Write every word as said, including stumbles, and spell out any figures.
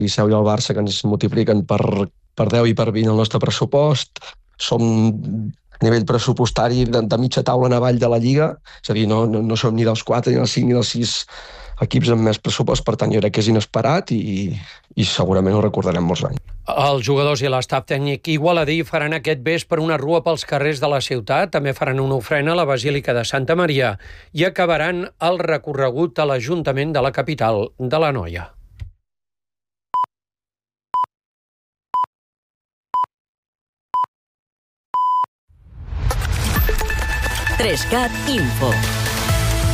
Liceu i el Barça, que ens multipliquen per, per deu i per vint el nostre pressupost. Som a nivell pressupostari de, de mitja taula en avall de la Lliga, és a dir, no, no, no som ni dels quatre, ni dels cinc, ni dels sis equips amb més pressupost, per tant jo crec que és inesperat i, i segurament ho recordarem molts anys. Els jugadors i l'estaf tècnic igualadí faran aquest vespre una rua pels carrers de la ciutat, també faran una ofrena a la Basílica de Santa Maria i acabaran el recorregut a l'Ajuntament de la capital de l'Anoia. tres cat Info.